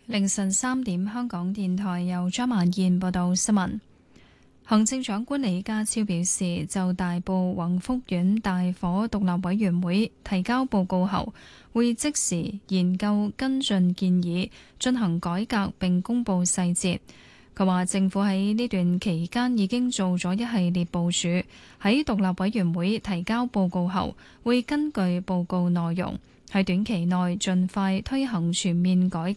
凌晨3點，香港電台由張曼燕報道新聞。行政長官李家超表示，就大埔宏福苑大火獨立委員會提交報告後，會即時研究跟進建議，進行改革並公佈細節。佢話政府喺呢段期間已經做咗一系列部署，喺獨立委員會提交報告後，會根據報告內容喺短期內盡快推行全面改革。